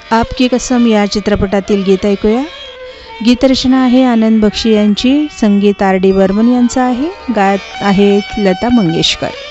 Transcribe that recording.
आपकी कसम या चित्रपटातील गीत ऐकूया। गीतरचना आहे आनंद बक्षी यांची, संगीत आर डी बर्मन यांचं आहे, गायक आहेत लता मंगेशकर।